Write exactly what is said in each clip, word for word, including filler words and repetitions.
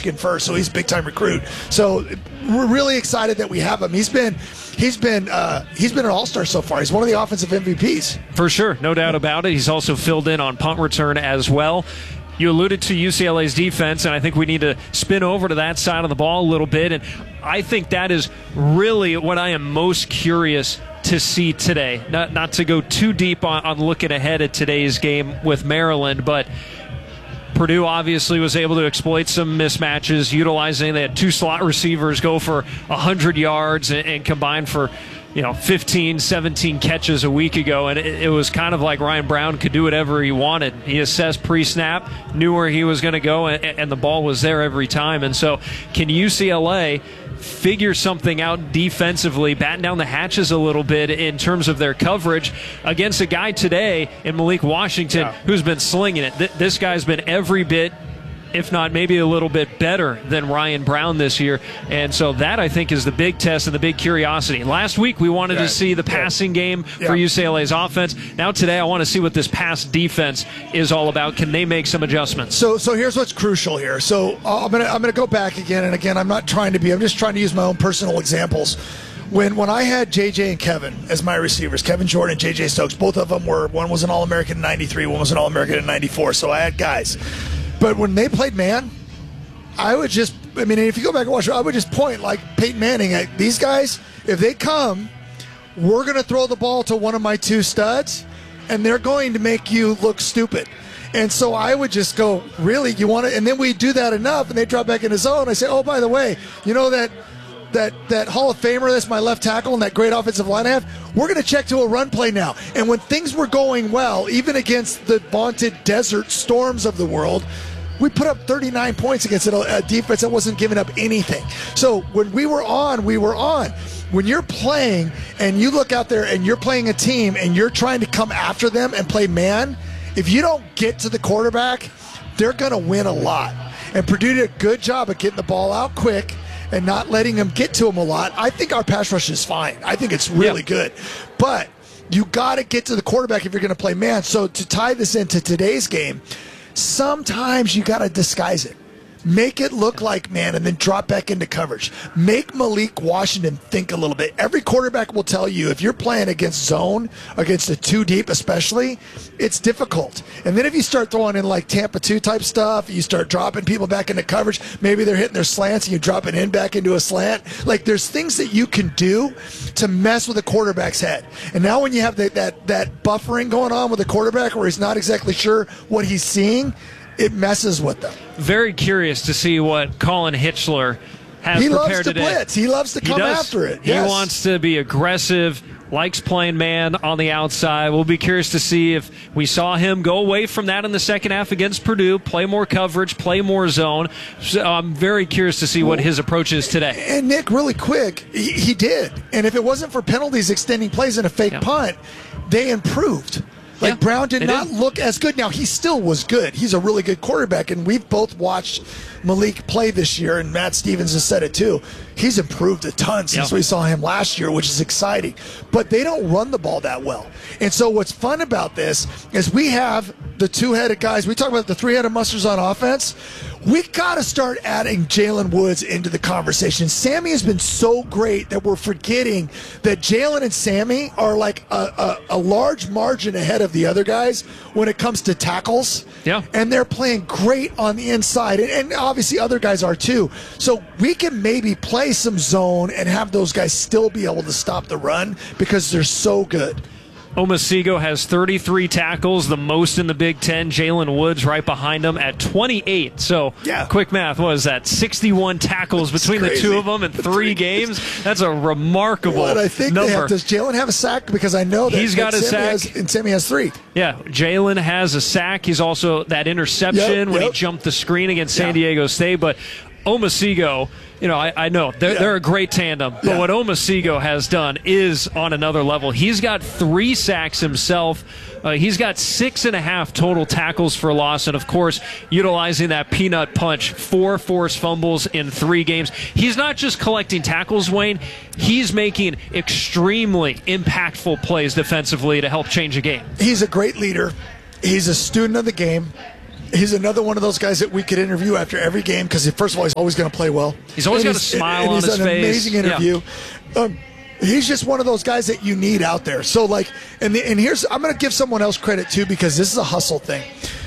Michigan first, so he's a big-time recruit. So we're really excited that we have him. He's been he's been uh, he's been an all-star so far. He's one of the offensive M V Ps. For sure, no doubt about it. He's also filled in on punt return as well. You alluded to U C L A's defense, and I think we need to spin over to that side of the ball a little bit. And I think that is really what I am most curious to see today. Not not to go too deep on, on looking ahead at today's game with Maryland, but Purdue obviously was able to exploit some mismatches, utilizing they had two slot receivers go for one hundred yards and, and combine for you know, fifteen, seventeen catches a week ago, and it, it was kind of like Ryan Brown could do whatever he wanted. He assessed pre-snap, knew where he was going to go, and, and the ball was there every time. And so can U C L A figure something out defensively, batten down the hatches a little bit in terms of their coverage against a guy today in Malik Washington yeah. who's been slinging it? Th- this guy's been every bit, if not maybe a little bit better than Ryan Brown this year. And so that, I think, is the big test and the big curiosity. Last week, we wanted right. to see the passing game yeah. for U C L A's offense. Now today, I want to see what this pass defense is all about. Can they make some adjustments? So so here's what's crucial here. So uh, I'm going to I'm gonna go back again. And again, I'm not trying to be, I'm just trying to use my own personal examples. When when I had J J and Kevin as my receivers, Kevin Jordan and J J Stokes, both of them were, one was an All-American in ninety-three, one was an All-American in ninety-four. So I had guys. But when they played man, I would just, I mean, if you go back and watch it, I would just point like Peyton Manning at these guys. If they come, we're going to throw the ball to one of my two studs, and they're going to make you look stupid. And so I would just go, really, you want to, and then we do that enough, and they drop back in the zone. I say, oh, by the way, you know that that that Hall of Famer that's my left tackle and that great offensive line I have, we're going to check to a run play now. And when things were going well, even against the vaunted Desert Storms of the world, we put up thirty-nine points against a defense that wasn't giving up anything. So when we were on, we were on. When you're playing and you look out there and you're playing a team and you're trying to come after them and play man, if you don't get to the quarterback, they're going to win a lot. And Purdue did a good job of getting the ball out quick and not letting them get to them a lot. I think our pass rush is fine. I think it's really yeah. good. But you got to get to the quarterback if you're going to play man. So to tie this into today's game, sometimes you got to disguise it. Make it look like man and then drop back into coverage. Make Malik Washington think a little bit. Every quarterback will tell you if you're playing against zone, against a two deep especially, it's difficult. And then if you start throwing in like Tampa two type stuff, you start dropping people back into coverage, maybe they're hitting their slants and you drop it in back into a slant. Like there's things that you can do to mess with a quarterback's head. And now when you have the, that, that buffering going on with the quarterback where he's not exactly sure what he's seeing, it messes with them. Very curious to see what Colin Hitchler has he prepared loves to today. blitz. He loves to come after it. Yes. He wants to be aggressive, likes playing man on the outside. We'll be curious to see if we saw him go away from that in the second half against Purdue, play more coverage, play more zone. So I'm very curious to see what his approach is today. And Nick, really quick, he, he did. And if it wasn't for penalties extending plays and a fake yeah. punt, they improved. Like, yeah, Brown did not did. look as good. Now, he still was good. He's a really good quarterback, and we've both watched Malik play this year, and Matt Stevens has said it too. He's improved a ton since yeah. we saw him last year, which is exciting. But they don't run the ball that well. And so what's fun about this is we have the two-headed guys. We talk about the three-headed monsters on offense. We got to start adding Jalen Woods into the conversation. Sammy has been so great that we're forgetting that Jalen and Sammy are like a, a, a large margin ahead of the other guys when it comes to tackles. Yeah. And they're playing great on the inside. And, and obviously other guys are too. So we can maybe play some zone and have those guys still be able to stop the run because they're so good. Omosigho has thirty-three tackles, the most in the Big Ten. Jalen Woods right behind him at twenty-eight. So, yeah. quick math, what is that? sixty-one tackles That's between crazy. the two of them in three games? That's a remarkable what I think number. They have, does Jalen have a sack? Because I know that he's got that a Sammy sack. Has, and Sammy has three. Yeah, Jalen has a sack. He's also that interception yep, when yep. he jumped the screen against San yeah. Diego State. But Omosigho, you know, I, I know they're, yeah. they're a great tandem, but yeah. what Omosigho has done is on another level. He's got three sacks himself. Uh, he's got six and a half total tackles for loss, and of course, utilizing that peanut punch, four forced fumbles in three games. He's not just collecting tackles, Wayne. He's making extremely impactful plays defensively to help change a game. He's a great leader. He's a student of the game. he's another one of those guys that we could interview after every game because, first of all, he's always going to play well. He's always and got a smile and on he's his an face. Amazing interview. Yeah. Um, he's just one of those guys that you need out there. So, like, and, the, and here's, I'm going to give someone else credit, too, because this is a hustle thing.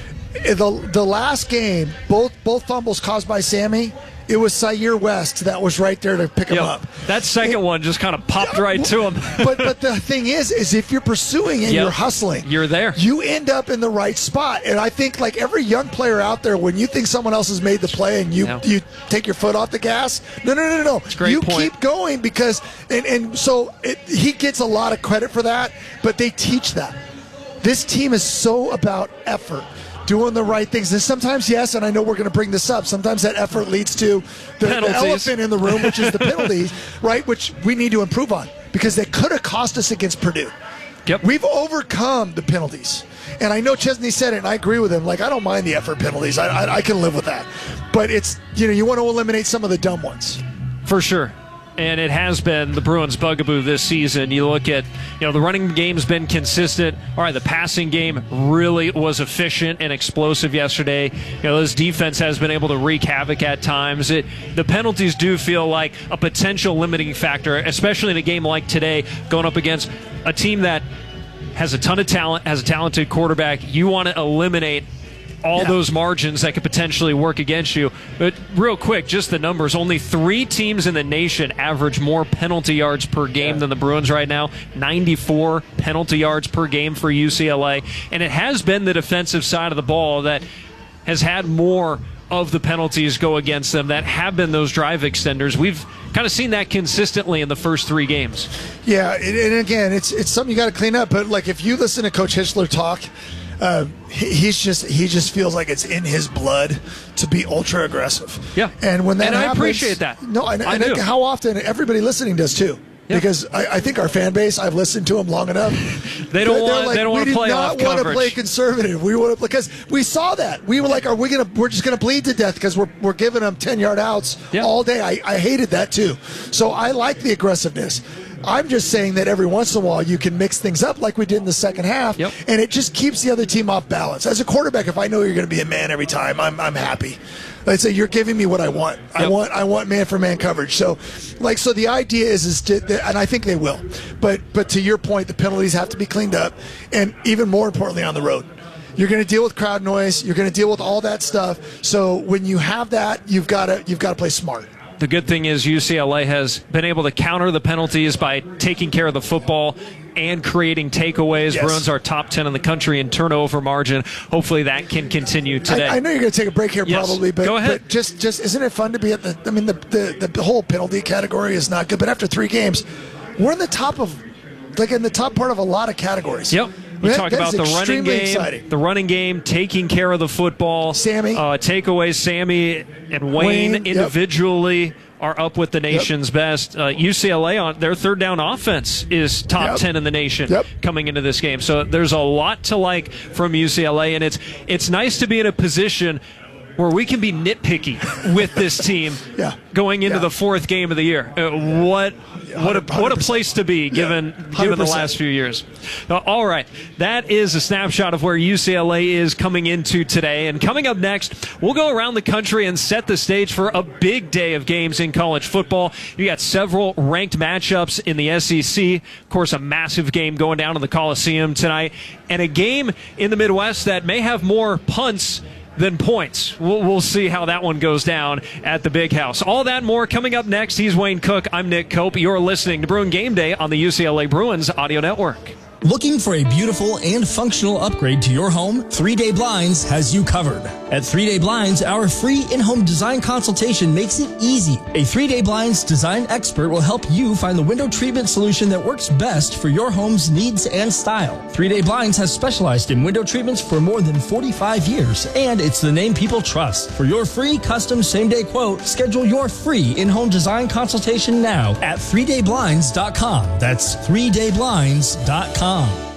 The, the last game, both both fumbles caused by Sammy, it was Sayer West that was right there to pick him yep. up. That second and, one just kind of popped right to him. but but the thing is, is if you're pursuing and yep. you're hustling, you're there. You end up in the right spot. And I think, like every young player out there, when you think someone else has made the play and you, yeah. you take your foot off the gas, no, no, no, no, no. You point. keep going because, and, and so it, he gets a lot of credit for that, but they teach that. This team is so about effort. Doing the right things. And sometimes, yes, and I know we're going to bring this up, sometimes that effort leads to the, the elephant in the room, which is the penalties, right, which we need to improve on because they could have cost us against Purdue. Yep. We've overcome the penalties. And I know Chesney said it, and I agree with him. Like, I don't mind the effort penalties. I, I, I can live with that. But it's, you know, you want to eliminate some of the dumb ones. For sure. And it has been the Bruins' bugaboo this season. You look at, you know, the running game's been consistent. All right, the passing game really was efficient and explosive yesterday. You know, this defense has been able to wreak havoc at times. It, the penalties do feel like a potential limiting factor, especially in a game like today, going up against a team that has a ton of talent, has a talented quarterback. You want to eliminate all yeah. those margins that could potentially work against you. But real quick, just the numbers. Only three teams in the nation average more penalty yards per game yeah. than the Bruins right now. ninety-four penalty yards per game for U C L A. And it has been the defensive side of the ball that has had more of the penalties go against them that have been those drive extenders. We've kind of seen that consistently in the first three games. Yeah, and again, it's it's something you got to clean up. But, like, if you listen to Coach Hitchler talk, Uh, he, he's just he just feels like it's in his blood to be ultra aggressive. Yeah, and when that and happens, I appreciate that. No, and, I and do. How often everybody listening does too. Yeah. Because I, I think our fan base, I've listened to them long enough. they don't want. Like, they don't want to play off coverage. We do not want to play conservative. We want to because we saw that. We were like, are we gonna? We're just gonna bleed to death because we're we're giving them ten yard outs yeah. all day. I, I hated that too. So I like the aggressiveness. I'm just saying that every once in a while you can mix things up like we did in the second half, yep. and it just keeps the other team off balance. As a quarterback, if I know you're going to be a man every time, I'm I'm happy. Let's say you're giving me what I want. Yep. I want I want man for man coverage. So, like, so the idea is is to, and I think they will. But but to your point, the penalties have to be cleaned up, and even more importantly, on the road. You're going to deal with crowd noise. You're going to deal with all that stuff. So when you have that, you've got to you've got to play smart. The good thing is U C L A has been able to counter the penalties by taking care of the football and creating takeaways. Yes. Bruins are top ten in the country in turnover margin. Hopefully that can continue today. I, I know you're going to take a break here yes. probably, but, Go ahead. but just, just isn't it fun to be at the – I mean, the, the, the whole penalty category is not good, but after three games, we're in the top of – like in the top part of a lot of categories. Yep. You that, talk that about the running game, exciting. the running game, taking care of the football. Sammy. Uh, takeaways, Sammy and Wayne, Wayne individually yep. are up with the nation's yep. best. Uh, U C L A, on their third down offense is top yep. ten in the nation yep. coming into this game. So there's a lot to like from U C L A, and it's it's nice to be in a position where we can be nitpicky with this team yeah. going into yeah. the fourth game of the year. Uh, what what a what a place to be given yeah. given the last few years. Uh, all right, that is a snapshot of where U C L A is coming into today. And coming up next, we'll go around the country and set the stage for a big day of games in college football. You got several ranked matchups in the S E C. Of course, a massive game going down in the Coliseum tonight, and a game in the Midwest that may have more punts than points. We'll, we'll see how that one goes down at the Big House. All that and more coming up next. He's Wayne Cook. I'm Nick Cope. You're listening to Bruin Game Day on the U C L A Bruins Audio Network. Looking for a beautiful and functional upgrade to your home? three day Blinds has you covered. At three day Blinds, our free in-home design consultation makes it easy. A three day Blinds design expert will help you find the window treatment solution that works best for your home's needs and style. three day Blinds has specialized in window treatments for more than forty-five years, and it's the name people trust. For your free custom same-day quote, schedule your free in-home design consultation now at three day blinds dot com. That's three day blinds dot com.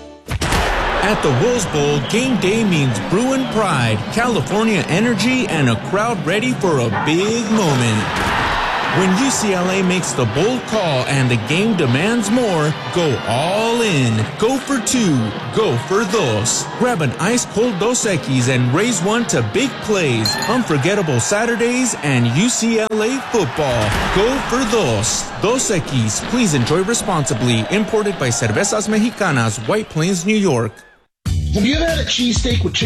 At the Rose Bowl, game day means Bruin pride, California energy, and a crowd ready for a big moment. When U C L A makes the bold call and the game demands more, go all in. Go for two. Go for dos. Grab an ice-cold Dos Equis and raise one to big plays, unforgettable Saturdays, and U C L A football. Go for dos. Dos Equis. Please enjoy responsibly. Imported by Cervezas Mexicanas, White Plains, New York. Have you ever had a cheesesteak with chicken?